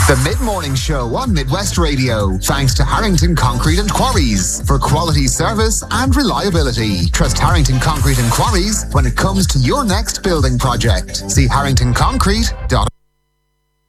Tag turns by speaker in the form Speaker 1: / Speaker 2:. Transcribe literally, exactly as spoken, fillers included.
Speaker 1: The Mid-Morning Show on Midwest Radio, thanks to Harrington Concrete and Quarries for quality service and reliability. Trust Harrington Concrete and Quarries when it comes to your next building project. See harrington concrete dot com.